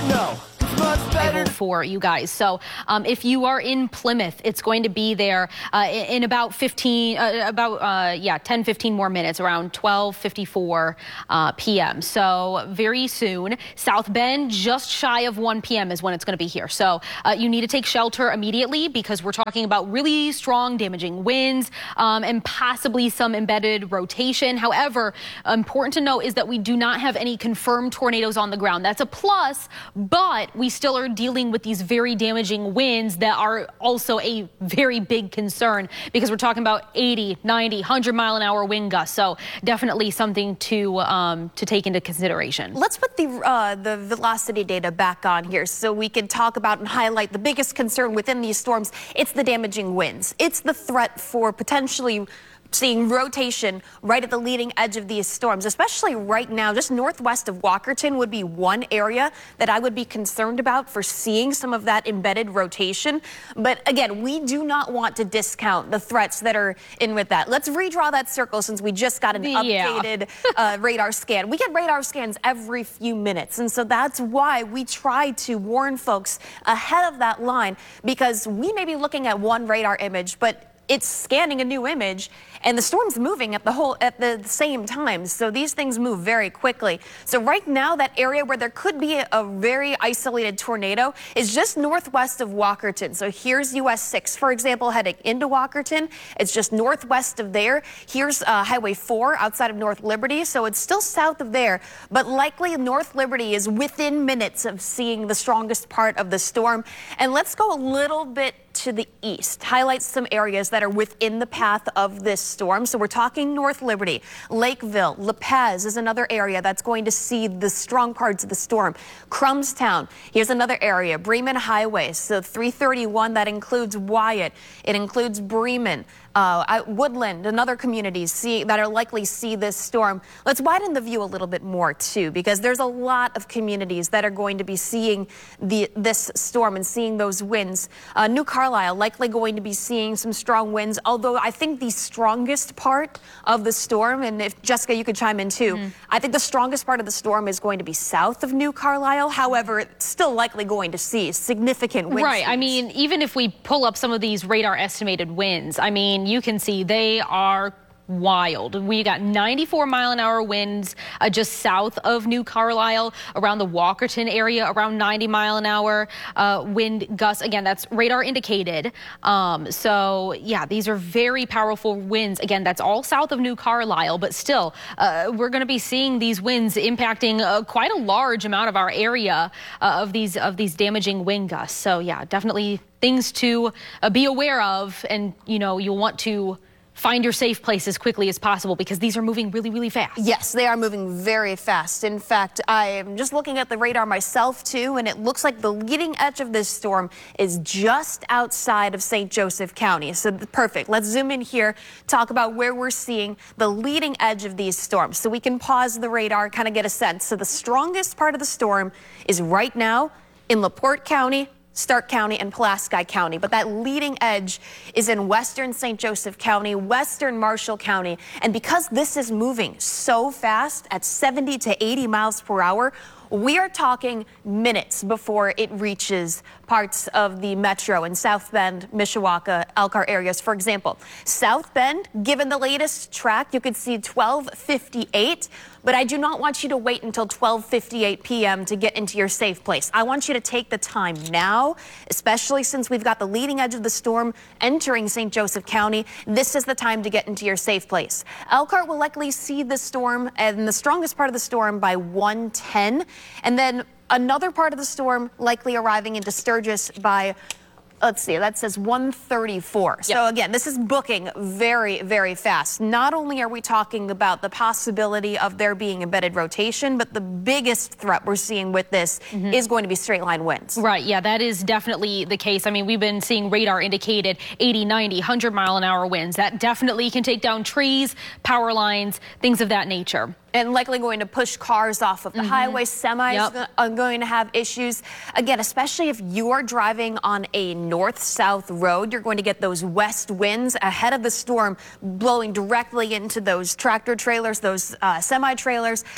no. For you guys. So if you are in Plymouth, it's going to be there in about 10-15 more minutes, around 12:54 p.m. So very soon. South Bend, just shy of 1 p.m. is when it's going to be here. So you need to take shelter immediately because we're talking about really strong damaging winds and possibly some embedded rotation. However, important to note is that we do not have any confirmed tornadoes on the ground. That's a plus, but we still are dealing with these very damaging winds that are also a very big concern because we're talking about 80, 90, 100-mile-an-hour wind gusts. So definitely something to take into consideration. Let's put the velocity data back on here so we can talk about and highlight the biggest concern within these storms. It's the damaging winds. It's the threat for potentially seeing rotation right at the leading edge of these storms, especially right now. Just northwest of Walkerton would be one area that I would be concerned about for seeing some of that embedded rotation. But again, we do not want to discount the threats that are in with that. Let's redraw that circle since we just got an updated radar scan. We get radar scans every few minutes, and so that's why we try to warn folks ahead of that line, because we may be looking at one radar image, but it's scanning a new image and the storm's moving at the same time. So these things move very quickly. So right now, that area where there could be a very isolated tornado is just northwest of Walkerton. So here's US 6, for example, heading into Walkerton. It's just northwest of there. Here's Highway 4 outside of North Liberty. So it's still south of there, but likely North Liberty is within minutes of seeing the strongest part of the storm. And let's go a little bit to the east, highlight some areas that are within the path of this storm. So we're talking North Liberty, Lakeville, La Paz is another area that's going to see the strong parts of the storm. Crumstown, here's another area, Bremen Highway, so 331, that includes Wyatt, it includes Bremen, Woodland and other communities that are likely see this storm. Let's widen the view a little bit more too, because there's a lot of communities that are going to be seeing this storm and seeing those winds. New Carlisle likely going to be seeing some strong winds, although I think the strongest part of the storm, and if Jessica, you could chime in too, I think the strongest part of the storm is going to be south of New Carlisle. However, it's still likely going to see significant wind Right. speeds. I mean, even if we pull up some of these radar estimated winds, I mean, you can see they are wild. We got 94-mile-an-hour winds just south of New Carlisle, around the Walkerton area, around 90-mile-an-hour wind gusts. Again, that's radar indicated. So yeah, these are very powerful winds. Again, that's all south of New Carlisle, but still, we're going to be seeing these winds impacting quite a large amount of our area of these damaging wind gusts. So yeah, definitely things to be aware of, and you'll want to find your safe place as quickly as possible because these are moving really, really fast. Yes, they are moving very fast. In fact, I am just looking at the radar myself too, and it looks like the leading edge of this storm is just outside of St. Joseph County. So perfect. Let's zoom in here, talk about where we're seeing the leading edge of these storms. So we can pause the radar, kind of get a sense. So the strongest part of the storm is right now in LaPorte County, Stark County, and Pulaski County, but that leading edge is in western St. Joseph County, western Marshall County, and because this is moving so fast at 70 to 80 miles per hour, we are talking minutes before it reaches parts of the metro in South Bend, Mishawaka, Elkhart areas. For example, South Bend, given the latest track, you could see 12:58, but I do not want you to wait until 12:58 p.m. to get into your safe place. I want you to take the time now, especially since we've got the leading edge of the storm entering St. Joseph County. This is the time to get into your safe place. Elkhart will likely see the storm and the strongest part of the storm by 1:10. And then another part of the storm likely arriving into Sturgis by, let's see, that says 1:34. So again, this is booking very, very fast. Not only are we talking about the possibility of there being embedded rotation, but the biggest threat we're seeing with this is going to be straight line winds. Right. Yeah, that is definitely the case. I mean, we've been seeing radar indicated 80, 90, 100-mile-an-hour winds. That definitely can take down trees, power lines, things of that nature. And likely going to push cars off of the highway. Semis are going to have issues. Again, especially if you are driving on a north-south road, you're going to get those west winds ahead of the storm blowing directly into those tractor trailers, those semi-trailers.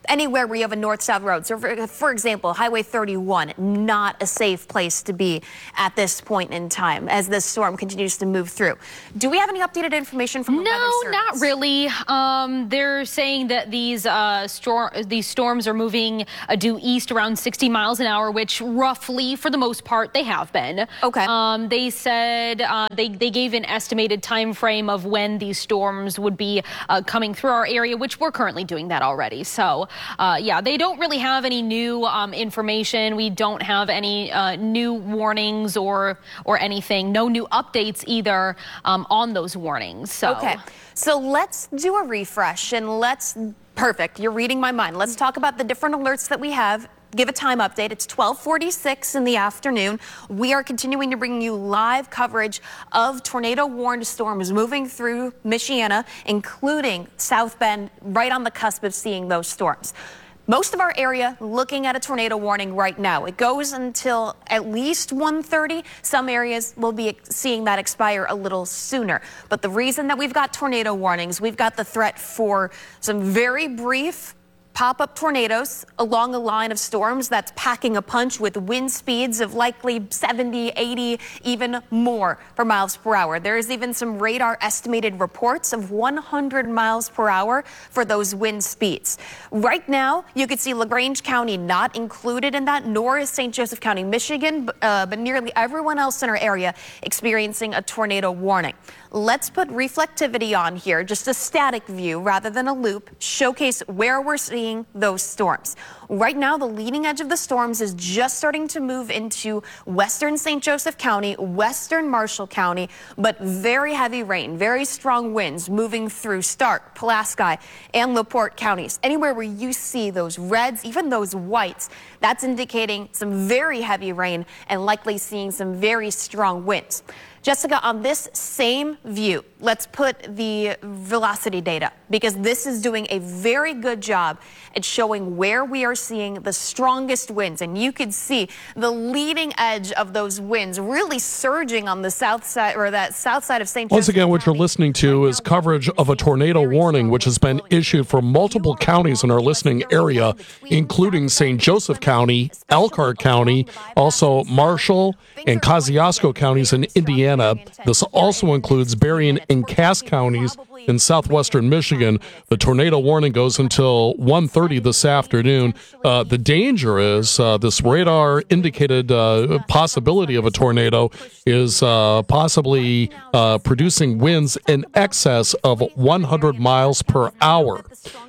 anywhere where you have a north-south road. So, for example, Highway 31, not a safe place to be at this point in time as this storm continues to move through. Do we have any updated information from the Weather Service? No, not really. They're saying that these storms are moving due east around 60 miles an hour, which roughly, for the most part, they have been. Okay. They said they gave an estimated time frame of when these storms would be coming through our area, which we're currently doing that already. So, yeah, they don't really have any new information. We don't have any new warnings or anything. No new updates either on those warnings. So. Okay, so let's do a refresh and perfect, you're reading my mind. Let's talk about the different alerts that we have. Give a time update. It's 12:46 in the afternoon. We are continuing to bring you live coverage of tornado-warned storms moving through Michiana, including South Bend, right on the cusp of seeing those storms. Most of our area looking at a tornado warning right now. It goes until at least 1:30. Some areas will be seeing that expire a little sooner. But the reason that we've got tornado warnings, we've got the threat for some very brief pop-up tornadoes along a line of storms that's packing a punch with wind speeds of likely 70, 80, even more per miles per hour. There's even some radar estimated reports of 100 miles per hour for those wind speeds. Right now, you could see LaGrange County not included in that, nor is St. Joseph County, Michigan, but nearly everyone else in our area experiencing a tornado warning. Let's put reflectivity on here, just a static view rather than a loop, showcase where we're seeing those storms. Right now, the leading edge of the storms is just starting to move into western St. Joseph County, western Marshall County, but very heavy rain, very strong winds moving through Stark, Pulaski, and LaPorte counties. Anywhere where you see those reds, even those whites, that's indicating some very heavy rain and likely seeing some very strong winds. Jessica, on this same view, let's put the velocity data, because this is doing a very good job at showing where we are seeing the strongest winds. And you could see the leading edge of those winds really surging on the south side, or that south side of St. Joseph. Once again, what you're listening to is coverage of a tornado warning, which has been issued for multiple counties in our listening area, including St. Joseph County, Elkhart County, also Marshall and Kosciuszko counties in Indiana. This also includes Berrien and Cass counties in southwestern Michigan. The tornado warning goes until 1:30 this afternoon. The danger is this radar indicated possibility of a tornado is possibly producing winds in excess of 100 miles per hour.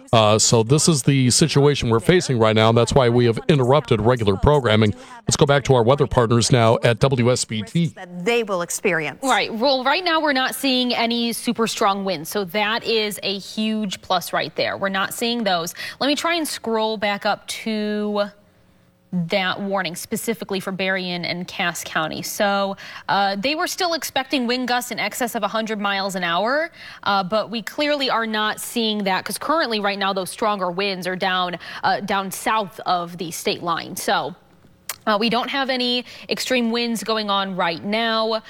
So this is the situation we're facing right now, and that's why we have interrupted regular programming. Let's go back to our weather partners now at WSBT. That they will experience. Right. Well, right now we're not seeing any super strong winds, so that is a huge plus right there. We're not seeing those. Let me try and scroll back up to that warning specifically for Berrien and Cass County. So they were still expecting wind gusts in excess of 100 miles an hour, but we clearly are not seeing that, because currently right now those stronger winds are down south of the state line. So we don't have any extreme winds going on right now,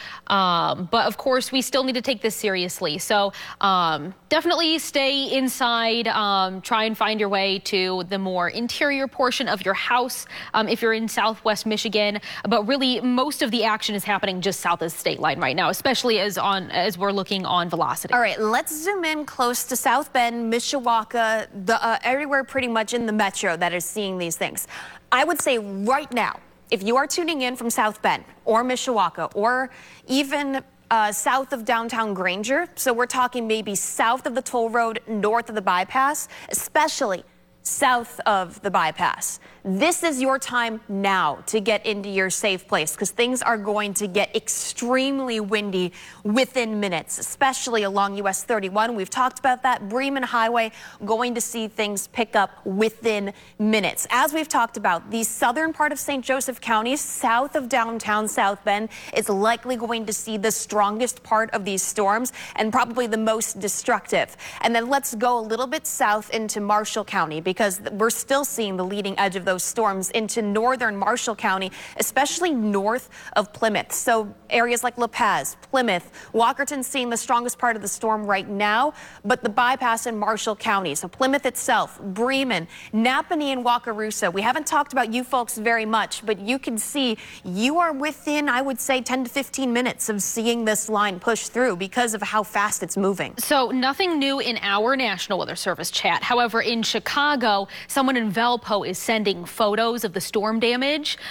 but of course we still need to take this seriously. So definitely stay inside, try and find your way to the more interior portion of your house if you're in southwest Michigan. But really, most of the action is happening just south of the state line right now, especially as we're looking on velocity. All right, let's zoom in close to South Bend, Mishawaka, everywhere pretty much in the metro that is seeing these things. I would say right now, if you are tuning in from South Bend or Mishawaka or even south of downtown Granger, so we're talking maybe south of the toll road, north of the bypass, especially south of the bypass, this is your time now to get into your safe place, because things are going to get extremely windy within minutes, especially along US 31. We've talked about that. Bremen Highway, going to see things pick up within minutes. As we've talked about, the southern part of St. Joseph County, south of downtown South Bend, is likely going to see the strongest part of these storms and probably the most destructive. And then let's go a little bit south into Marshall County, because we're still seeing the leading edge of those storms into northern Marshall County, especially north of Plymouth. So areas like La Paz, Plymouth, Walkerton seeing the strongest part of the storm right now, but the bypass in Marshall County. So Plymouth itself, Bremen, Napanee, and Wakarusa. We haven't talked about you folks very much, but you can see you are within, I would say, 10 to 15 minutes of seeing this line push through because of how fast it's moving. So nothing new in our National Weather Service chat. However, in Chicago, someone in Valpo is sending photos of the storm damage,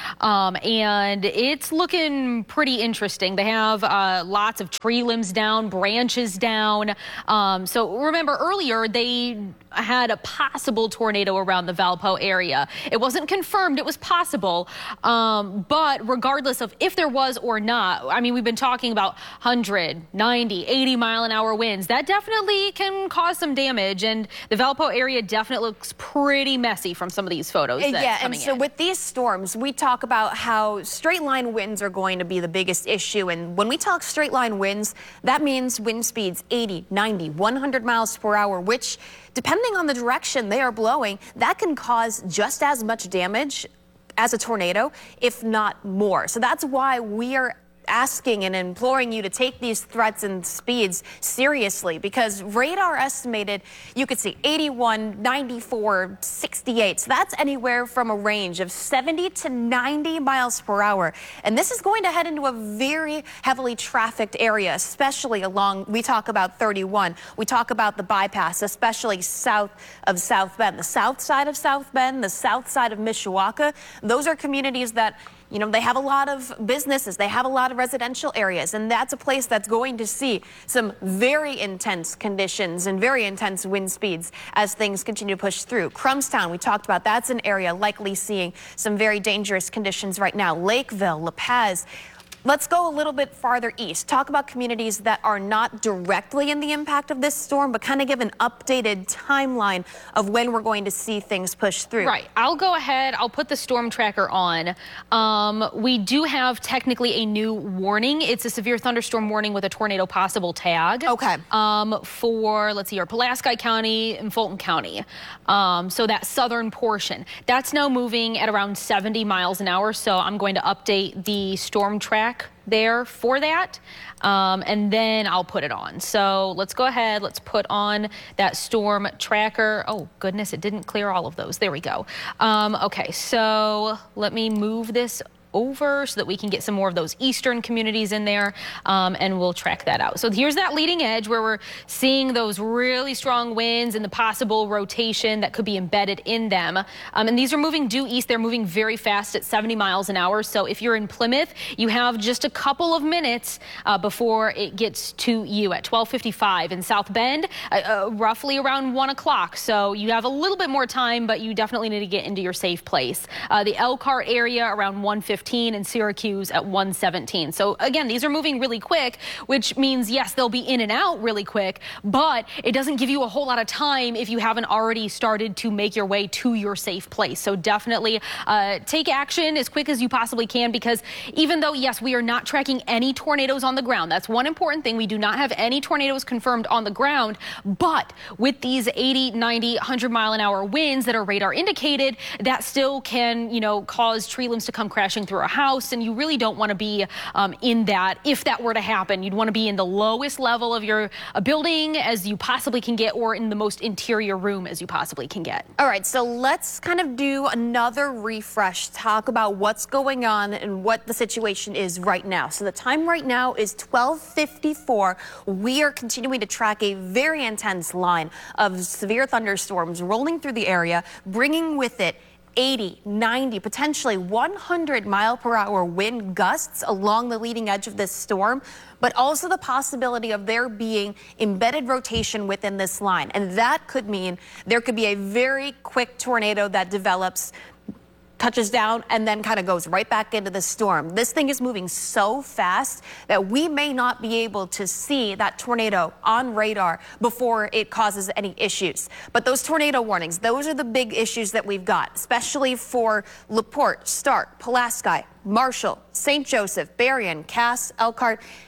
and it's looking pretty interesting. They have lots of tree limbs down, branches down. So remember earlier they had a possible tornado around the Valpo area. It wasn't confirmed, it was possible. But regardless of if there was or not, I mean, we've been talking about 100, 90, 80 mile an hour winds. That definitely can cause some damage, and the Valpo area definitely looks pretty messy from some of these photos. Yeah, and so with these storms, we talk about how straight line winds are going to be the biggest issue. And when we talk straight line winds, that means wind speeds 80, 90, 100 miles per hour, which, depending on the direction they are blowing, that can cause just as much damage as a tornado, if not more. So that's why we are asking and imploring you to take these threats and speeds seriously, because radar estimated you could see 81, 94, 68. So that's anywhere from a range of 70 to 90 miles per hour. And this is going to head into a very heavily trafficked area, especially along, we talk about 31. We talk about the bypass, especially south of South Bend. The south side of South Bend, the south side of Mishawaka, those are communities that, you know, they have a lot of businesses, they have a lot of residential areas, and that's a place that's going to see some very intense conditions and very intense wind speeds as things continue to push through. Crumbstown, we talked about, that's an area likely seeing some very dangerous conditions right now. Lakeville, La Paz. Let's go a little bit farther east. Talk about communities that are not directly in the impact of this storm, but kind of give an updated timeline of when we're going to see things push through. Right. I'll go ahead. I'll put the storm tracker on. We do have technically a new warning. It's a severe thunderstorm warning with a tornado possible tag. Okay. For, let's see, our Pulaski County and Fulton County. So that southern portion. That's now moving at around 70 miles an hour. So I'm going to update the storm track there for that, and then I'll put it on. So let's go ahead, let's put on that storm tracker. Oh goodness, it didn't clear all of those. There we go. Okay, so let me move this over so that we can get some more of those eastern communities in there, and we'll track that out. So here's that leading edge where we're seeing those really strong winds and the possible rotation that could be embedded in them. And these are moving due east. They're moving very fast at 70 miles an hour. So if you're in Plymouth, you have just a couple of minutes before it gets to you at 12:55. In South Bend, roughly around 1 o'clock. So you have a little bit more time, but you definitely need to get into your safe place. The Elkhart area around 1:15. And Syracuse at 1:17. So again, these are moving really quick, which means, yes, they'll be in and out really quick, but it doesn't give you a whole lot of time if you haven't already started to make your way to your safe place. So definitely take action as quick as you possibly can, because even though, yes, we are not tracking any tornadoes on the ground, that's one important thing. We do not have any tornadoes confirmed on the ground, but with these 80, 90, 100 mile an hour winds that are radar indicated, that still can, you know, cause tree limbs to come crashing through a house, and you really don't want to be in that. If that were to happen, you'd want to be in the lowest level of your building as you possibly can get, or in the most interior room as you possibly can get. All right, so let's kind of do another refresh, talk about what's going on and what the situation is right now. So the time right now is 12:54. We are continuing to track a very intense line of severe thunderstorms rolling through the area, bringing with it 80, 90, potentially 100 mile per hour wind gusts along the leading edge of this storm, but also the possibility of there being embedded rotation within this line. And that could mean there could be a very quick tornado that develops, touches down, and then kind of goes right back into the storm. This thing is moving so fast that we may not be able to see that tornado on radar before it causes any issues. But those tornado warnings, those are the big issues that we've got, especially for LaPorte, Stark, Pulaski, Marshall, St. Joseph, Berrien, Cass, Elkhart,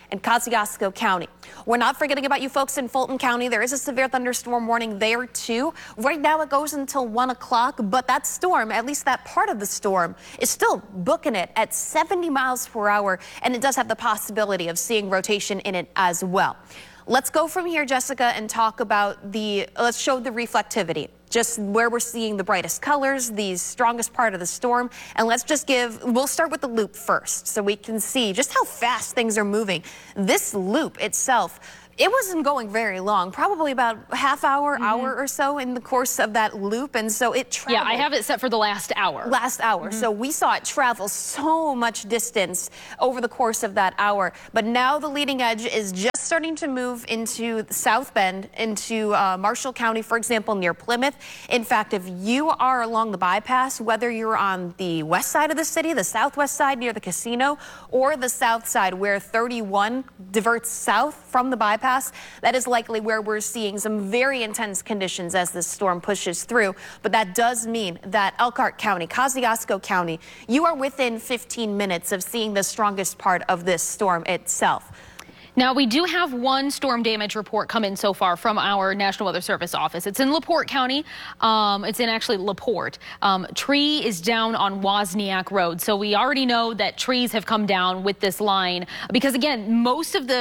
and Kosciuszko County. We're not forgetting about you folks in Fulton County. There is a severe thunderstorm warning there too. Right now it goes until 1 o'clock, but that storm, at least that part of the storm, is still booking it at 70 miles per hour, and it does have the possibility of seeing rotation in it as well. Let's go from here, Jessica, and talk about let's show the reflectivity, just where we're seeing the brightest colors, the strongest part of the storm. And let's just we'll start with the loop first so we can see just how fast things are moving. This loop itself, it wasn't going very long, probably about a half hour, hour or so in the course of that loop. And so it traveled. Yeah, I have it set for the last hour. Last hour. So we saw it travel so much distance over the course of that hour. But now the leading edge is just starting to move into South Bend, into Marshall County, for example, near Plymouth. In fact, if you are along the bypass, whether you're on the west side of the city, the southwest side near the casino, or the south side where 31 diverts south from the bypass, that is likely where we're seeing some very intense conditions as this storm pushes through. But that does mean that Elkhart County, Kosciuszko County, you are within 15 minutes of seeing the strongest part of this storm itself. Now, we do have one storm damage report come in so far from our National Weather Service office. It's in LaPorte County. It's in actually LaPorte. Tree is down on Wozniak Road. So we already know that trees have come down with this line because, again, most of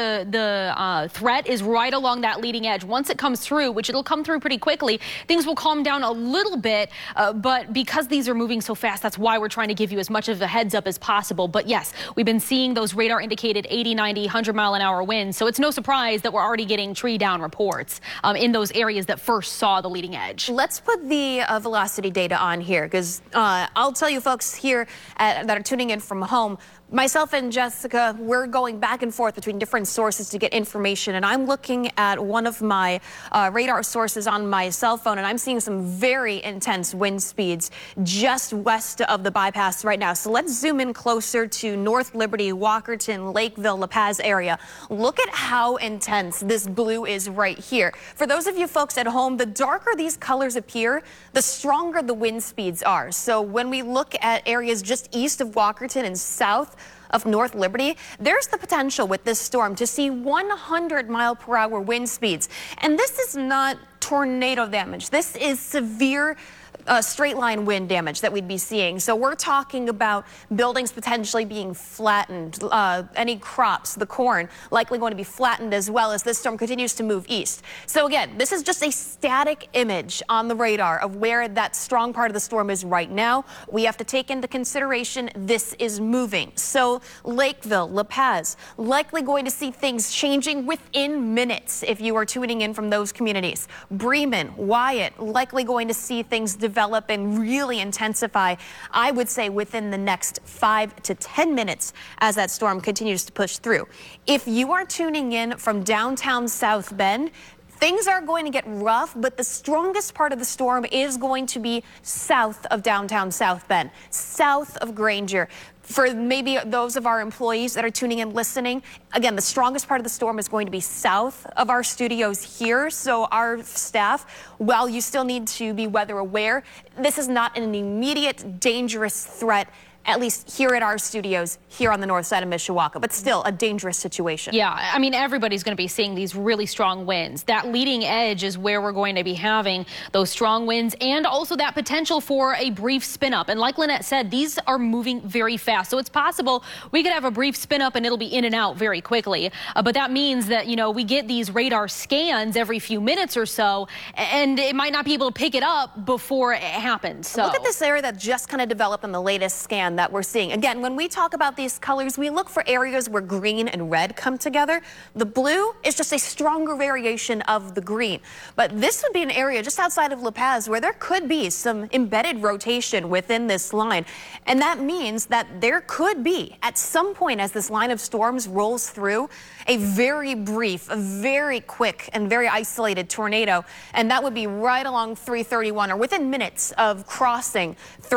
the threat is right along that leading edge. Once it comes through, which it'll come through pretty quickly, things will calm down a little bit. But because these are moving so fast, that's why we're trying to give you as much of a heads up as possible. But yes, we've been seeing those radar indicated 80, 90, 100 mile an hour winds. So it's no surprise that we're already getting tree down reports in those areas that first saw the leading edge. Let's put the velocity data on here because I'll tell you folks here that are tuning in from home, myself and Jessica, we're going back and forth between different sources to get information, and I'm looking at one of my radar sources on my cell phone, and I'm seeing some very intense wind speeds just west of the bypass right now. So let's zoom in closer to North Liberty, Walkerton, Lakeville, La Paz area. Look at how intense this blue is right here. For those of you folks at home, the darker these colors appear, the stronger the wind speeds are. So when we look at areas just east of Walkerton and south of North Liberty, there's the potential with this storm to see 100 mile per hour wind speeds. And this is not tornado damage. This is severe straight line wind damage that we'd be seeing. So we're talking about buildings potentially being flattened, any crops, the corn, likely going to be flattened as well as this storm continues to move east. So again, this is just a static image on the radar of where that strong part of the storm is right now. We have to take into consideration this is moving. So Lakeville, La Paz, likely going to see things changing within minutes if you are tuning in from those communities. Bremen, Wyatt, likely going to see things develop and really intensify, I would say, within the next 5 to 10 minutes as that storm continues to push through. If you are tuning in from downtown South Bend, things are going to get rough, but the strongest part of the storm is going to be south of downtown South Bend, south of Granger. For maybe those of our employees that are tuning in listening, again, the strongest part of the storm is going to be south of our studios here. So our staff, while you still need to be weather aware, this is not an immediate dangerous threat, at least here at our studios here on the north side of Mishawaka, but still a dangerous situation. Yeah, I mean, everybody's going to be seeing these really strong winds. That leading edge is where we're going to be having those strong winds and also that potential for a brief spin up. And like Lynette said, these are moving very fast. So it's possible we could have a brief spin up and it'll be in and out very quickly. But that means that, you know, we get these radar scans every few minutes or so, and it might not be able to pick it up before it happens. So look at this area that just kind of developed in the latest scan that we're seeing. Again, when we talk about these colors, we look for areas where green and red come together. The blue is just a stronger variation of the green. But this would be an area just outside of La Paz where there could be some embedded rotation within this line. And that means that there could be, at some point as this line of storms rolls through, a very brief, a very quick, and very isolated tornado. And that would be right along 331 or within minutes of crossing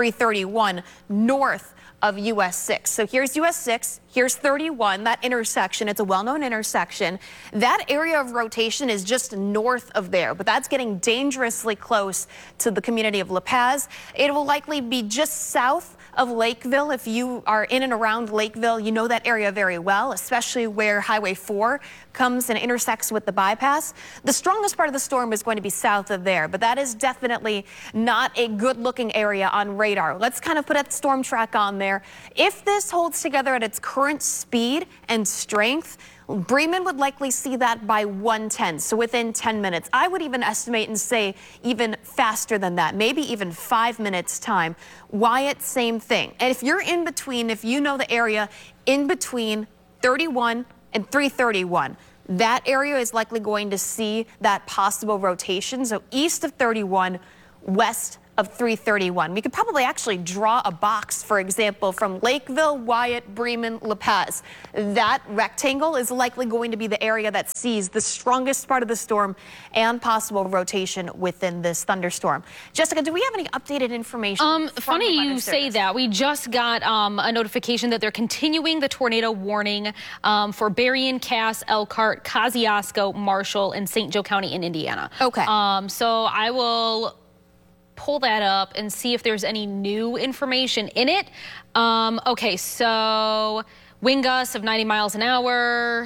331 north of US 6. So here's US 6, here's 31, that intersection. It's a well-known intersection. That area of rotation is just north of there, but that's getting dangerously close to the community of La Paz. It will likely be just south of Lakeville. If you are in and around Lakeville, you know that area very well, especially where Highway 4 comes and intersects with the bypass. The strongest part of the storm is going to be south of there, but that is definitely not a good-looking area on radar. Let's kind of put a storm track on there. If this holds together at its current speed and strength, Bremen would likely see that by 1:10, so within 10 minutes. I would even estimate and say even faster than that, maybe even 5 minutes time. Wyatt, same thing. And if you're in between, if you know the area in between 31 and 331, that area is likely going to see that possible rotation. So east of 31, west of 331. We could probably actually draw a box, for example, from Lakeville, Wyatt, Bremen, La Paz. That rectangle is likely going to be the area that sees the strongest part of the storm and possible rotation within this thunderstorm. Jessica, do we have any updated information? Funny you say that. We just got a notification that they're continuing the tornado warning for Berrien, Cass, Elkhart, Kosciuszko, Marshall, and St. Joe County in Indiana. Okay. So I will pull that up and see if there's any new information in it. Okay, so wind gusts of 90 miles an hour.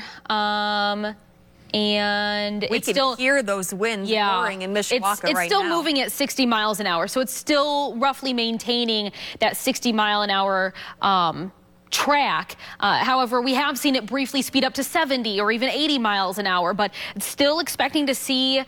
And we it's can still hear those winds roaring in Mishawaka it's still moving at 60 miles an hour. So it's still roughly maintaining that 60 mile an hour track. However, we have seen it briefly speed up to 70 or even 80 miles an hour, but still expecting to see,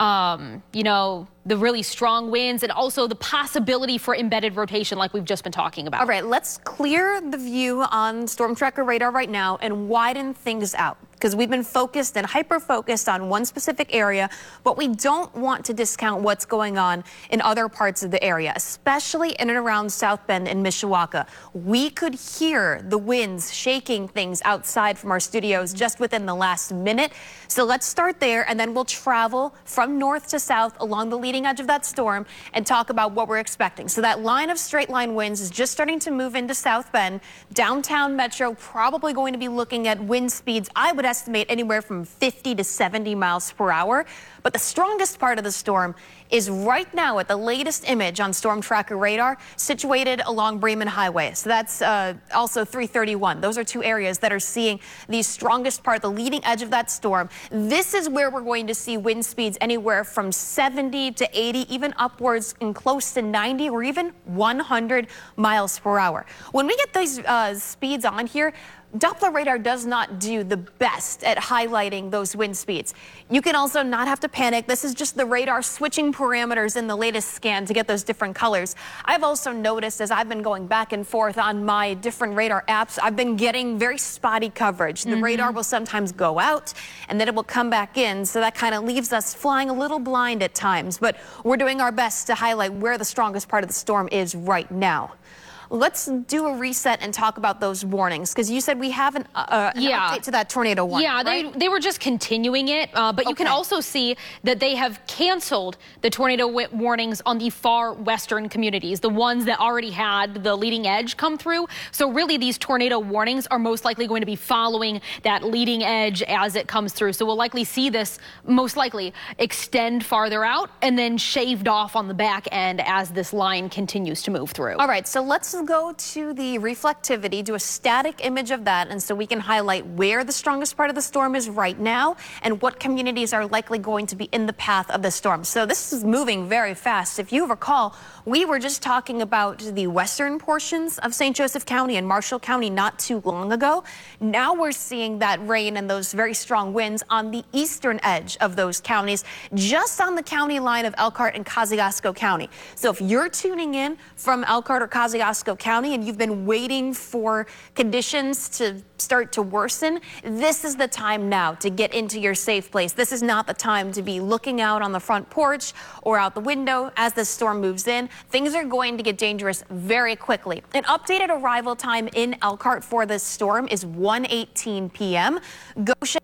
you know, the really strong winds and also the possibility for embedded rotation like we've just been talking about. All right, let's clear the view on Storm Tracker radar right now and widen things out, because we've been focused and hyper-focused on one specific area, but we don't want to discount what's going on in other parts of the area, especially in and around South Bend and Mishawaka. We could hear the winds shaking things outside from our studios just within the last minute. So let's start there, and then we'll travel from north to south along the leading edge of that storm and talk about what we're expecting. So that line of straight line winds is just starting to move into South Bend. Downtown Metro probably going to be looking at wind speeds, I would estimate, anywhere from 50 to 70 miles per hour. But the strongest part of the storm is right now at the latest image on Storm Tracker radar, situated along Bremen Highway. So that's also 331. Those are two areas that are seeing the strongest part, the leading edge of that storm. This is where we're going to see wind speeds anywhere from 70 to 80, even upwards and close to 90 or even 100 miles per hour. When we get these speeds on here, Doppler radar does not do the best at highlighting those wind speeds. You can also not have to panic. This is just the radar switching parameters in the latest scan to get those different colors. I've also noticed as I've been going back and forth on my different radar apps, I've been getting very spotty coverage. The radar will sometimes go out and then it will come back in. So that kind of leaves us flying a little blind at times. But we're doing our best to highlight where the strongest part of the storm is right now. Let's do a reset and talk about those warnings, because you said we have an update to that tornado warning. Yeah, right? they were just continuing it, but you can also see that they have canceled the tornado warnings on the far western communities, the ones that already had the leading edge come through. So really these tornado warnings are most likely going to be following that leading edge as it comes through. So we'll likely see this most likely extend farther out and then shaved off on the back end as this line continues to move through. All right, so let's go to the reflectivity, do a static image of that, and so we can highlight where the strongest part of the storm is right now and what communities are likely going to be in the path of the storm. So this is moving very fast. If you recall, we were just talking about the western portions of St. Joseph County and Marshall County not too long ago. Now we're seeing that rain and those very strong winds on the eastern edge of those counties, just on the county line of Elkhart and Kosciuszko County. So if you're tuning in from Elkhart or Kosciuszko County and you've been waiting for conditions to start to worsen, this is the time now to get into your safe place. This is not the time to be looking out on the front porch or out the window as the storm moves in. Things are going to get dangerous very quickly. An updated arrival time in Elkhart for this storm is 1:18 p.m. Goshen,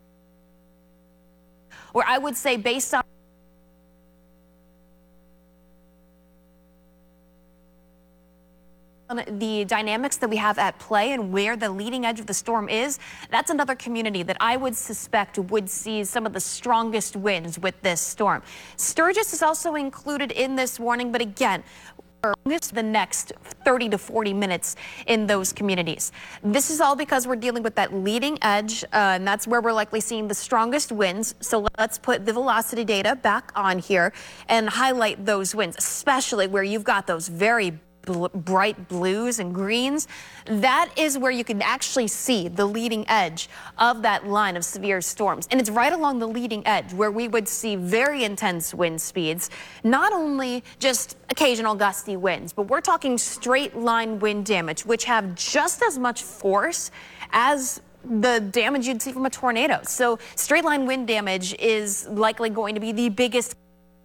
where I would say based on the dynamics that we have at play and where the leading edge of the storm is, that's another community that I would suspect would see some of the strongest winds with this storm. Sturgis is also included in this warning, but again, the next 30 to 40 minutes in those communities. This is all because we're dealing with that leading edge, and that's where we're likely seeing the strongest winds. So let's put the velocity data back on here and highlight those winds, especially where you've got those very bright blues and greens. That is where you can actually see the leading edge of that line of severe storms. And it's right along the leading edge where we would see very intense wind speeds, not only just occasional gusty winds, but we're talking straight line wind damage, which have just as much force as the damage you'd see from a tornado. So straight line wind damage is likely going to be the biggest.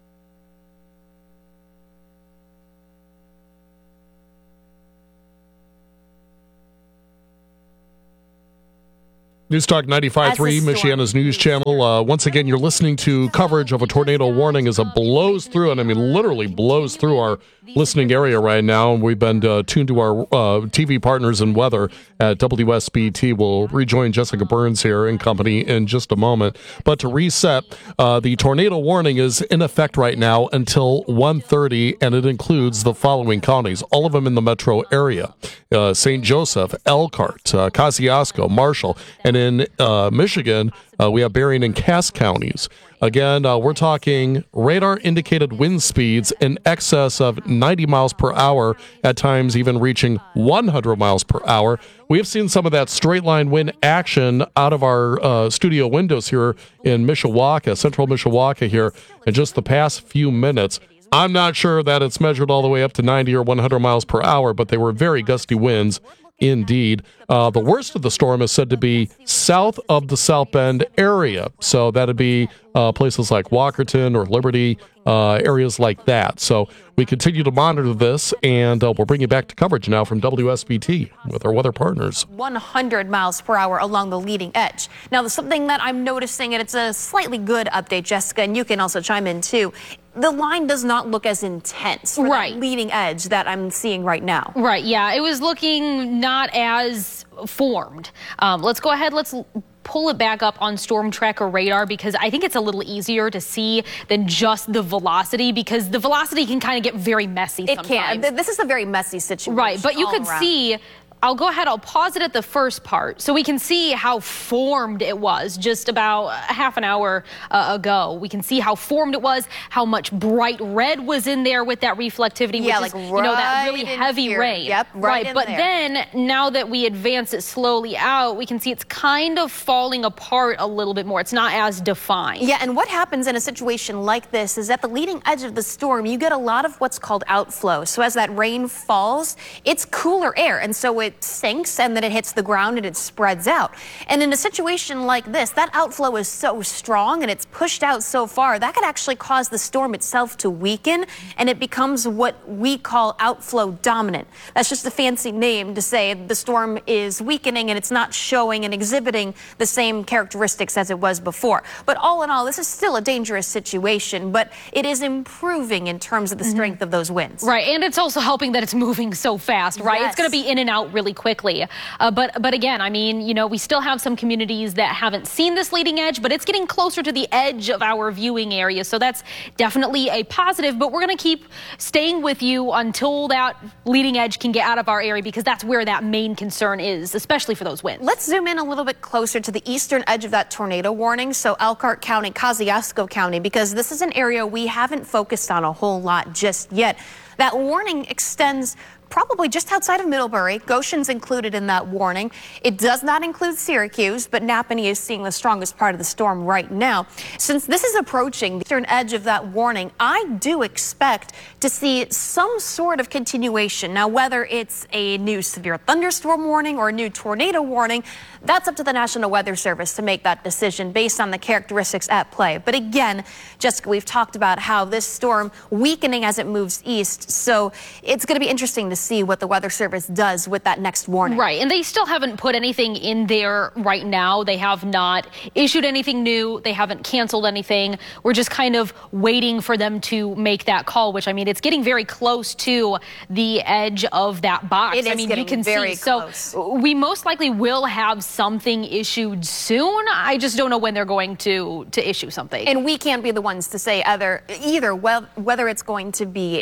News Talk 95.3, Michiana's news channel. Once again, you're listening to coverage of a tornado warning as it blows through, and I mean literally blows through our listening area right now. And we've been tuned to our TV partners in weather at WSBT. We'll rejoin Jessica Burns here in company in just a moment. But to reset, the tornado warning is in effect right now until 1:30, and it includes the following counties, all of them in the metro area: St. Joseph, Elkhart, Kosciuszko, Marshall, and in Michigan, we have Berrien and Cass counties. Again, we're talking radar-indicated wind speeds in excess of 90 miles per hour, at times even reaching 100 miles per hour. We have seen some of that straight-line wind action out of our studio windows here in Mishawaka, central Mishawaka here, in just the past few minutes. I'm not sure that it's measured all the way up to 90 or 100 miles per hour, but they were very gusty winds indeed. The worst of the storm is said to be south of the South Bend area. So that'd be places like Walkerton or Liberty, areas like that. So we continue to monitor this, and we'll bring you back to coverage now from WSBT with our weather partners. 100 miles per hour along the leading edge. Now, something that I'm noticing, and it's a slightly good update, Jessica, and you can also chime in too. The line does not look as intense for that leading edge that I'm seeing right now. Right, yeah. It was looking not as formed. Let's go ahead. Let's pull it back up on Storm Tracker radar, because I think it's a little easier to see than just the velocity, because the velocity can kind of get very messy sometimes. It can. This is a very messy situation. Right, but you could see. I'll go ahead, I'll pause it at the first part so we can see how formed it was just about a half an hour ago. We can see how formed it was, how much bright red was in there with that reflectivity, which is, you know, that really heavy rain. Yep, right. But then now that we advance it slowly out, we can see it's kind of falling apart a little bit more. It's not as defined. Yeah, and what happens in a situation like this is at the leading edge of the storm, you get a lot of what's called outflow. So as that rain falls, it's cooler air, and so it sinks and then it hits the ground and it spreads out. And in a situation like this, that outflow is so strong and it's pushed out so far, that could actually cause the storm itself to weaken, and it becomes what we call outflow dominant. That's just a fancy name to say the storm is weakening and it's not showing and exhibiting the same characteristics as it was before. But all in all, this is still a dangerous situation, but it is improving in terms of the strength of those winds. Right, and it's also helping that it's moving so fast, right? Yes. It's going to be in and out really quickly. But again, I mean, you know, we still have some communities that haven't seen this leading edge, but it's getting closer to the edge of our viewing area. So that's definitely a positive, but we're going to keep staying with you until that leading edge can get out of our area, because that's where that main concern is, especially for those winds. Let's zoom in a little bit closer to the eastern edge of that tornado warning. So Elkhart County, Kosciuszko County, because this is an area we haven't focused on a whole lot just yet. That warning extends probably just outside of Middlebury. Goshen's included in that warning. It does not include Syracuse, but Napanee is seeing the strongest part of the storm right now. Since this is approaching the eastern edge of that warning, I do expect to see some sort of continuation. Now, whether it's a new severe thunderstorm warning or a new tornado warning, that's up to the National Weather Service to make that decision based on the characteristics at play. But again, Jessica, we've talked about how this storm weakening as it moves east, so it's going to be interesting to see what the Weather Service does with that next warning. Right, and they still haven't put anything in there right now. They have not issued anything new. They haven't canceled anything. We're just kind of waiting for them to make that call, which, I mean, it's getting very close to the edge of that box. It is, I mean, getting you can very see. close. So we most likely will have something issued soon. I just don't know when they're going to issue something. And we can't be the ones to say either whether it's going to be a severe thunderstorm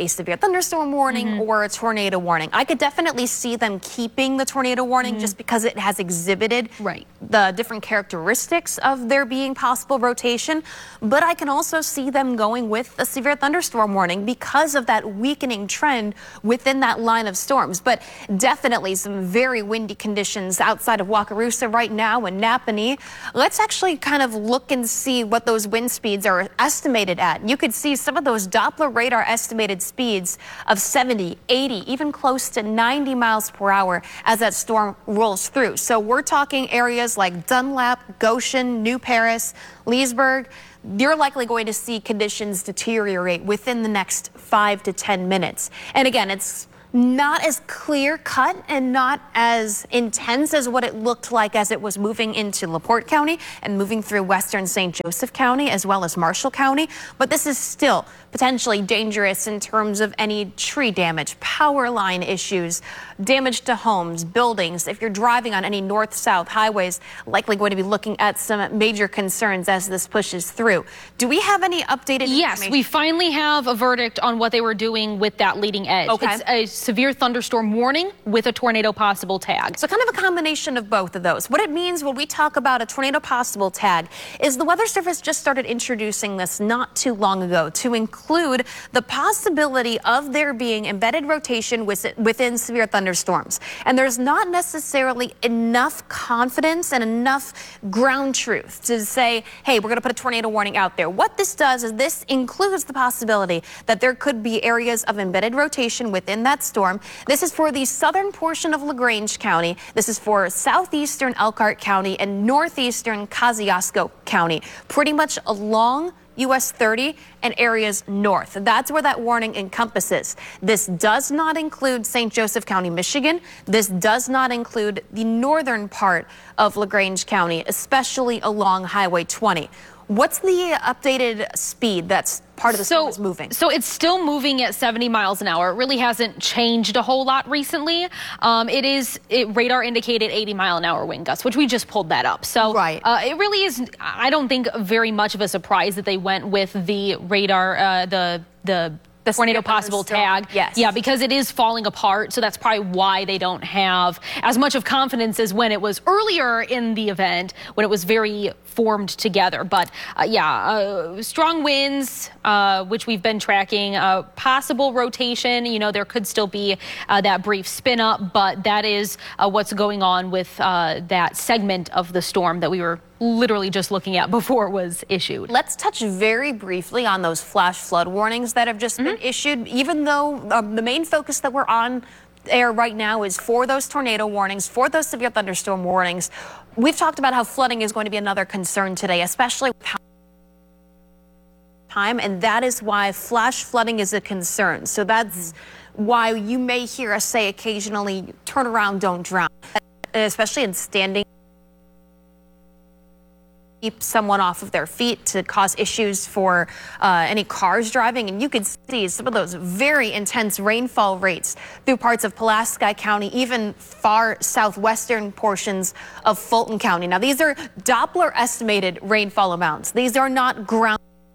thunderstorm warning or a tornado warning. I could definitely see them keeping the tornado warning just because it has exhibited the different characteristics of there being possible rotation. But I can also see them going with a severe thunderstorm warning because of that weakening trend within that line of storms. But definitely some very windy conditions outside of Wakarusa right now and Napanee. Let's actually kind of look and see what those wind speeds are estimated at. You could see some of those Doppler radar estimated speeds of 70, 80, even close to 90 miles per hour as that storm rolls through. So we're talking areas like Dunlap, Goshen, New Paris, Leesburg. You're likely going to see conditions deteriorate within the next 5 to 10 minutes. And again, it's not as clear cut and not as intense as what it looked like as it was moving into LaPorte County and moving through western St. Joseph County as well as Marshall County. But this is still potentially dangerous in terms of any tree damage, power line issues, damage to homes, buildings. If you're driving on any north-south highways, likely going to be looking at some major concerns as this pushes through. Do we have any updated information? Yes, we finally have a verdict on what they were doing with that leading edge. Okay. It's a severe thunderstorm warning with a tornado possible tag. So kind of a combination of both of those. What it means when we talk about a tornado possible tag is the Weather Service just started introducing this not too long ago to include the possibility of there being embedded rotation within severe thunderstorms. And there's not necessarily enough confidence and enough ground truth to say, hey, we're going to put a tornado warning out there. What this does is this includes the possibility that there could be areas of embedded rotation within that storm. This is for the southern portion of LaGrange County. This is for southeastern Elkhart County and northeastern Kosciuszko County, pretty much along US 30 and areas north. That's where that warning encompasses. This does not include St. Joseph County, Michigan. This does not include the northern part of LaGrange County, especially along Highway 20. What's the updated speed that's part of the storm is moving? So it's still moving at 70 miles an hour. It really hasn't changed a whole lot recently. Radar indicated 80 mile an hour wind gusts, which we just pulled that up. So it really is, I don't think, very much of a surprise that they went with the radar, the tornado possible tag. Yes. Yeah, because it is falling apart. So that's probably why they don't have as much of confidence as when it was earlier in the event, when it was very formed together. But strong winds, which we've been tracking, possible rotation. You know, there could still be that brief spin up, but that is what's going on with that segment of the storm that we were literally just looking at before it was issued. Let's touch very briefly on those flash flood warnings that have just been issued, even though the main focus that we're on air right now is for those tornado warnings, for those severe thunderstorm warnings. We've talked about how flooding is going to be another concern today, especially with time, and that is why flash flooding is a concern. So that's why you may hear us say occasionally, turn around, don't drown, especially in standing. Keep someone off of their feet to cause issues for any cars driving. And you could see some of those very intense rainfall rates through parts of Pulaski County, even far southwestern portions of Fulton County. Now, these are Doppler estimated rainfall amounts. These are not ground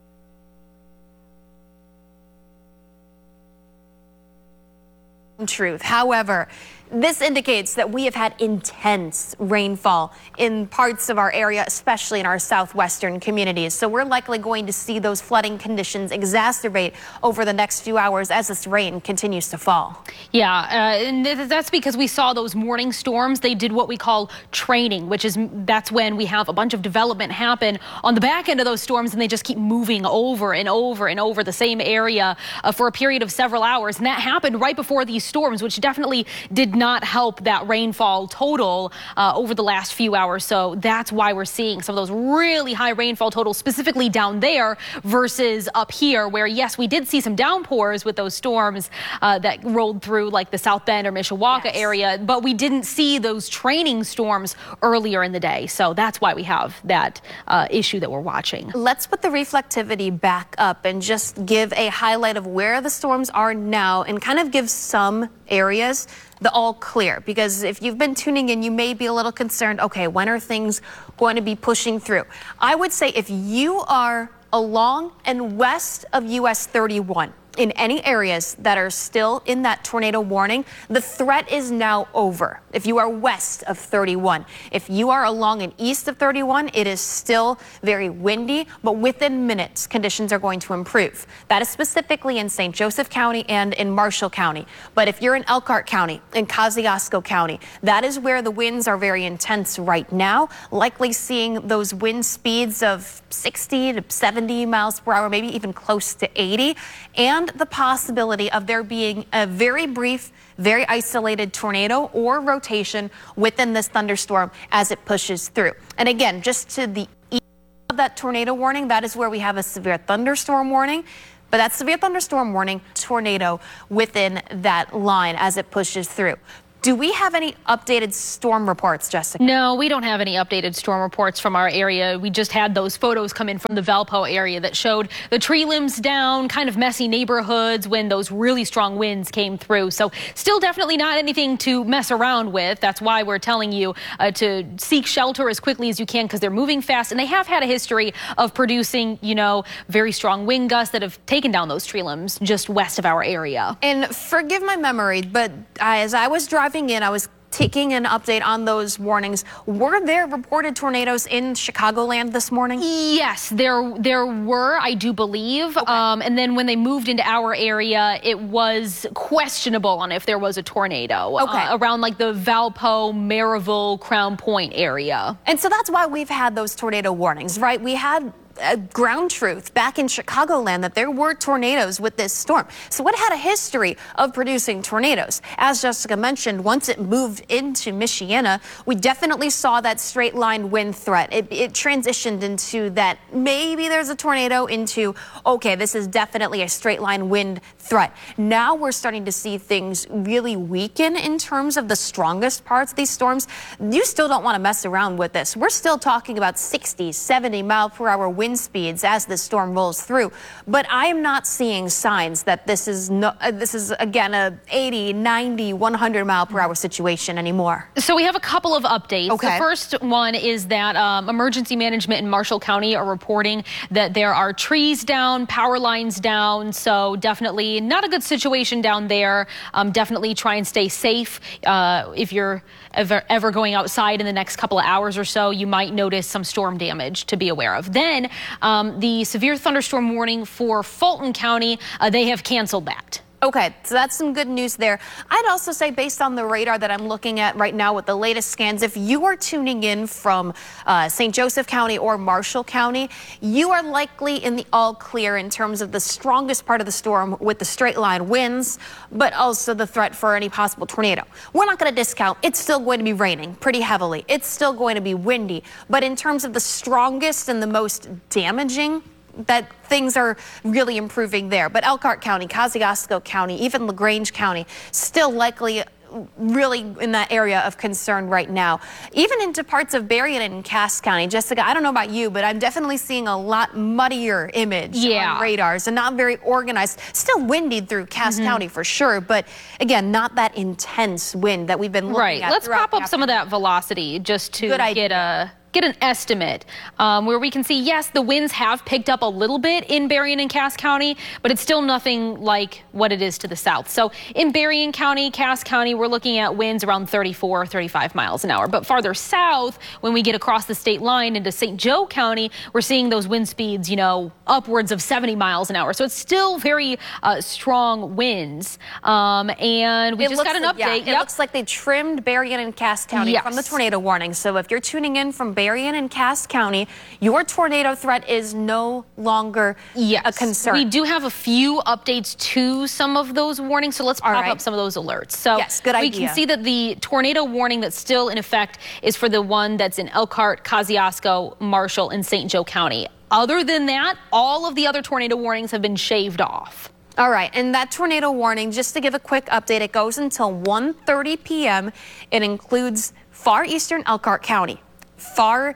truth. However, this indicates that we have had intense rainfall in parts of our area, especially in our southwestern communities. So we're likely going to see those flooding conditions exacerbate over the next few hours as this rain continues to fall. Yeah, and that's because we saw those morning storms. They did what we call training, that's when we have a bunch of development happen on the back end of those storms, and they just keep moving over and over and over the same area for a period of several hours. And that happened right before these storms, which definitely did not help that rainfall total over the last few hours. So that's why we're seeing some of those really high rainfall totals, specifically down there versus up here, where, yes, we did see some downpours with those storms that rolled through like the South Bend or Mishawaka area, but we didn't see those training storms earlier in the day. So that's why we have that issue that we're watching. Let's put the reflectivity back up and just give a highlight of where the storms are now and kind of give some areas the all clear, because if you've been tuning in, you may be a little concerned, okay, when are things going to be pushing through? I would say if you are along and west of US 31, in any areas that are still in that tornado warning, the threat is now over. If you are west of 31, if you are along and east of 31, it is still very windy, but within minutes, conditions are going to improve. That is specifically in St. Joseph County and in Marshall County. But if you're in Elkhart County, in Kosciuszko County, that is where the winds are very intense right now, likely seeing those wind speeds of 60 to 70 miles per hour, maybe even close to 80, and the possibility of there being a very brief, very isolated tornado or rotation within this thunderstorm as it pushes through. And again, just to the east of that tornado warning, that is where we have a severe thunderstorm warning. But that severe thunderstorm warning, tornado within that line as it pushes through. Do we have any updated storm reports, Jessica? No, we don't have any updated storm reports from our area. We just had those photos come in from the Valpo area that showed the tree limbs down, kind of messy neighborhoods when those really strong winds came through. So still definitely not anything to mess around with. That's why we're telling you to seek shelter as quickly as you can, because they're moving fast and they have had a history of producing, very strong wind gusts that have taken down those tree limbs just west of our area. And forgive my memory, but as I was driving in, I was taking an update on those warnings. Were there reported tornadoes in Chicagoland this morning? Yes, there were, I do believe. Okay. And then when they moved into our area, it was questionable on if there was a tornado around like the Valpo, Maryville, Crown Point area. And so that's why we've had those tornado warnings, right? We had ground truth back in Chicagoland that there were tornadoes with this storm. So it had a history of producing tornadoes. As Jessica mentioned, once it moved into Michiana, we definitely saw that straight line wind threat. It transitioned into that maybe there's a tornado into, okay, this is definitely a straight line wind threat. Now we're starting to see things really weaken in terms of the strongest parts of these storms. You still don't want to mess around with this. We're still talking about 60, 70 mile per hour wind speeds as the storm rolls through, but I am not seeing signs that this is again a 80, 90, 100 mile per hour situation anymore. So we have a couple of updates. Okay. The first one is that emergency management in Marshall County are reporting that there are trees down, power lines down, so definitely not a good situation down there. Definitely try and stay safe. If you're ever going outside in the next couple of hours or so, you might notice some storm damage to be aware of. Then the severe thunderstorm warning for Fulton County, they have canceled that. Okay, so that's some good news there. I'd also say, based on the radar that I'm looking at right now with the latest scans, if you are tuning in from St. Joseph County or Marshall County, you are likely in the all clear in terms of the strongest part of the storm with the straight line winds, but also the threat for any possible tornado. We're not going to discount. It's still going to be raining pretty heavily. It's still going to be windy, but in terms of the strongest and the most damaging, that things are really improving there. But Elkhart County, Kosciuszko County, even LaGrange County, still likely really in that area of concern right now. Even into parts of Berrien and Cass County. Jessica, I don't know about you, but I'm definitely seeing a lot muddier image on radars and not very organized. Still windy through Cass County for sure, but again, not that intense wind that we've been looking at. Let's pop up some of that velocity just to get an estimate where we can see, yes, the winds have picked up a little bit in Berrien and Cass County, but it's still nothing like what it is to the south. So in Berrien County, Cass County, we're looking at winds around 34, 35 miles an hour. But farther south, when we get across the state line into St. Joe County, we're seeing those wind speeds, upwards of 70 miles an hour. So it's still very strong winds. And we just got an update. It looks like they trimmed Berrien and Cass County from the tornado warning. So if you're tuning in from Berrien and Cass County, your tornado threat is no longer a concern. We do have a few updates to some of those warnings, so let's pop up some of those alerts. So we can see that the tornado warning that's still in effect is for the one that's in Elkhart, Kosciuszko, Marshall, and St. Joe County. Other than that, all of the other tornado warnings have been shaved off. All right, and that tornado warning, just to give a quick update, it goes until 1:30 p.m. It includes far eastern Elkhart County, far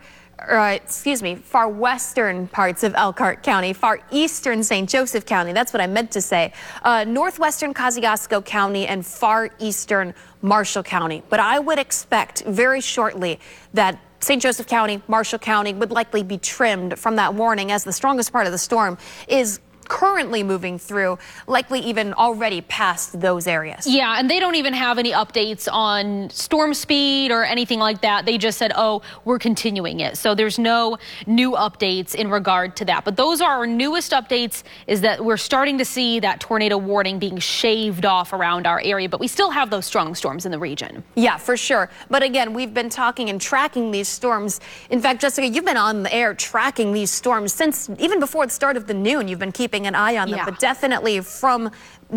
western parts of Elkhart County, far eastern St. Joseph County, that's what I meant to say, northwestern Kosciuszko County, and far eastern Marshall County. But I would expect very shortly that St. Joseph County, Marshall County would likely be trimmed from that warning, as the strongest part of the storm is currently moving through, likely even already past those areas. Yeah, and they don't even have any updates on storm speed or anything like that. They just said, oh, we're continuing it. So there's no new updates in regard to that. But those are our newest updates, is that we're starting to see that tornado warning being shaved off around our area. But we still have those strong storms in the region. Yeah, for sure. But again, we've been talking and tracking these storms. In fact, Jessica, you've been on the air tracking these storms since even before the start of the noon. You've been keeping an eye on them, but definitely from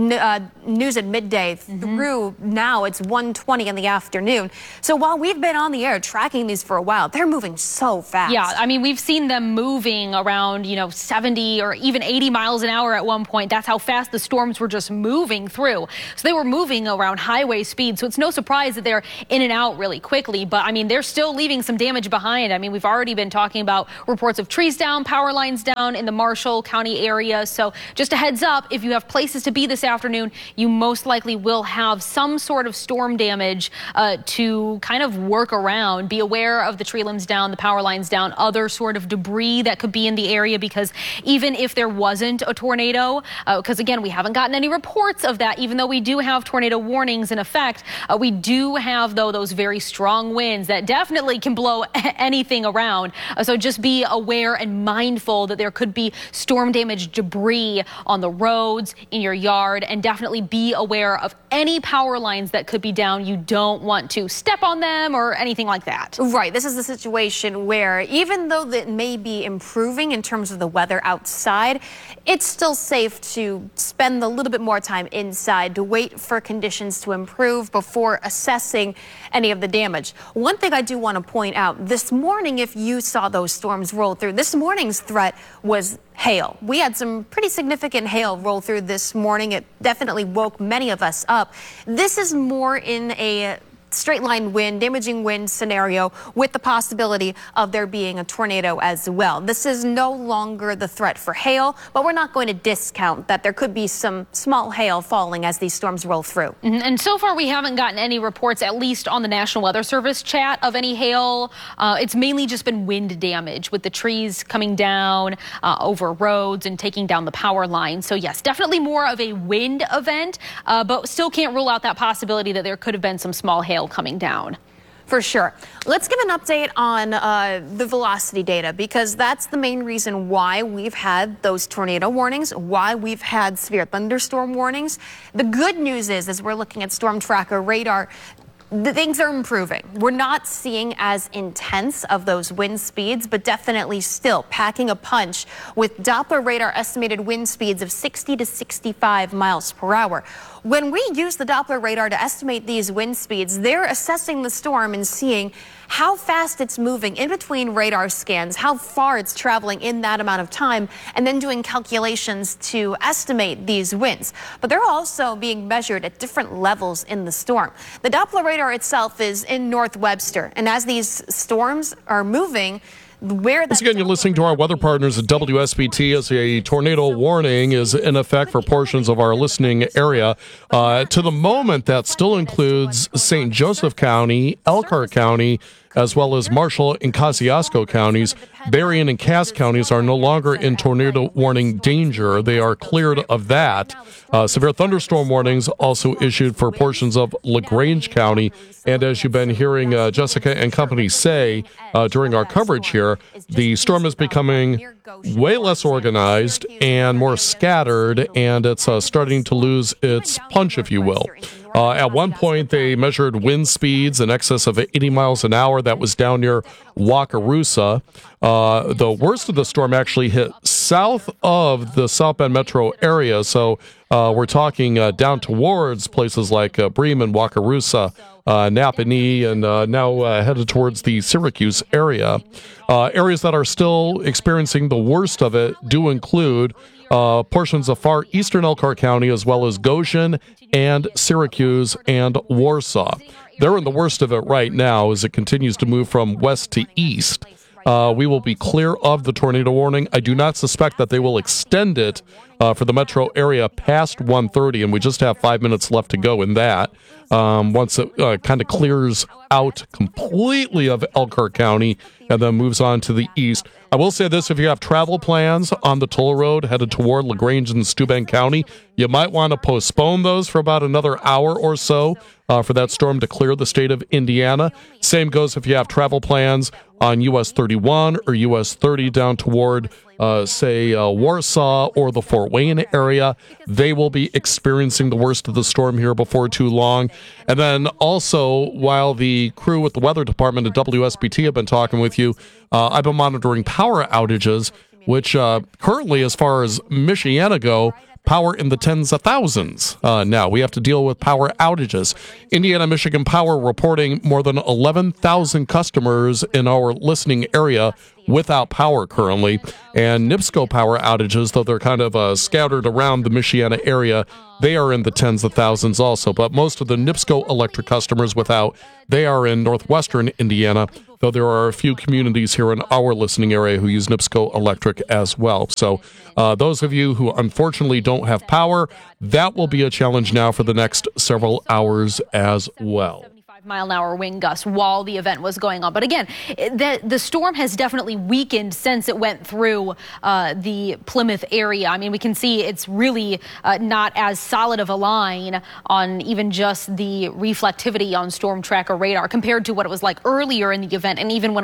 news at midday through now it's 1:20 in the afternoon. So while we've been on the air tracking these for a while, they're moving so fast. Yeah, I mean, we've seen them moving around, 70 or even 80 miles an hour at one point. That's how fast the storms were just moving through. So they were moving around highway speed. So it's no surprise that they're in and out really quickly. But I mean, they're still leaving some damage behind. I mean, we've already been talking about reports of trees down, power lines down in the Marshall County area. So just a heads up, if you have places to be this afternoon, you most likely will have some sort of storm damage to kind of work around. Be aware of the tree limbs down, the power lines down, other sort of debris that could be in the area, because even if there wasn't a tornado, because again, we haven't gotten any reports of that, even though we do have tornado warnings in effect, we do have, though, those very strong winds that definitely can blow anything around. So just be aware and mindful that there could be storm damage debris on the roads, in your yard, and definitely be aware of any power lines that could be down. You don't want to step on them or anything like that. Right. This is the situation where even though that may be improving in terms of the weather outside, it's still safe to spend a little bit more time inside to wait for conditions to improve before assessing any of the damage. One thing I do want to point out, this morning, if you saw those storms roll through, this morning's threat was hail. We had some pretty significant hail roll through this morning. It definitely woke many of us up. This is more in a straight line wind, damaging wind scenario with the possibility of there being a tornado as well. This is no longer the threat for hail, but we're not going to discount that there could be some small hail falling as these storms roll through. And so far we haven't gotten any reports, at least on the National Weather Service chat, of any hail. It's mainly just been wind damage with the trees coming down over roads and taking down the power lines. So yes, definitely more of a wind event, but still can't rule out that possibility that there could have been some small hail coming down. For sure. Let's give an update on the velocity data, because that's the main reason why we've had those tornado warnings, why we've had severe thunderstorm warnings. The good news is, as we're looking at Storm Tracker radar, things are improving. We're not seeing as intense of those wind speeds, but definitely still packing a punch with Doppler radar estimated wind speeds of 60 to 65 miles per hour. When we use the Doppler radar to estimate these wind speeds, they're assessing the storm and seeing how fast it's moving in between radar scans, how far it's traveling in that amount of time, and then doing calculations to estimate these winds. But they're also being measured at different levels in the storm. The Doppler radar itself is in North Webster, and as these storms are moving, once again, you're listening to our weather partners at WSBT as a tornado warning is in effect for portions of our listening area. To the moment, that still includes St. Joseph County, Elkhart County, as well as Marshall and Kosciuszko counties. Berrien and Cass counties are no longer in tornado warning danger. They are cleared of that. Severe thunderstorm warnings also issued for portions of LaGrange County. And as you've been hearing Jessica and company say during our coverage here, the storm is becoming way less organized and more scattered, and it's starting to lose its punch, if you will. At one point, they measured wind speeds in excess of 80 miles an hour. That was down near Wakarusa. The worst of the storm actually hit south of the South Bend metro area. So we're talking down towards places like Bremen, Wakarusa, Napanee, and now headed towards the Syracuse area. Areas that are still experiencing the worst of it do include portions of far eastern Elkhart County, as well as Goshen and Syracuse and Warsaw. They're in the worst of it right now as it continues to move from west to east. We will be clear of the tornado warning. I do not suspect that they will extend it for the metro area past 1:30, and we just have 5 minutes left to go in that. Once it kind of clears out completely of Elkhart County and then moves on to the east. I will say this, if you have travel plans on the toll road headed toward LaGrange and Steuben County, you might want to postpone those for about another hour or so for that storm to clear the state of Indiana. Same goes if you have travel plans on US 31 or US 30 down toward, Warsaw or the Fort Wayne area. They will be experiencing the worst of the storm here before too long. And then also, while the crew with the weather department at WSBT have been talking with you, I've been monitoring power outages, which currently, as far as Michiana go, power in the tens of thousands. Now we have to deal with power outages. Indiana Michigan Power reporting more than 11,000 customers in our listening area without power currently. And NIPSCO power outages, though they're kind of scattered around the Michiana area, they are in the tens of thousands also. But most of the NIPSCO electric customers without, they are in northwestern Indiana, though there are a few communities here in our listening area who use NIPSCO Electric as well. So those of you who unfortunately don't have power, that will be a challenge now for the next several hours as well. Mile-an-hour wind gusts while the event was going on. But again, the storm has definitely weakened since it went through the Plymouth area. I mean, we can see it's really not as solid of a line on even just the reflectivity on Storm Tracker radar compared to what it was like earlier in the event, and even when